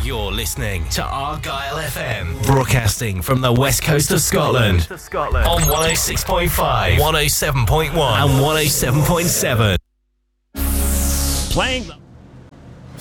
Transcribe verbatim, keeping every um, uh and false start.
You're listening to Argyle F M, broadcasting from the west coast of Scotland on one oh six point five, one oh seven point one and one oh seven point seven. Playing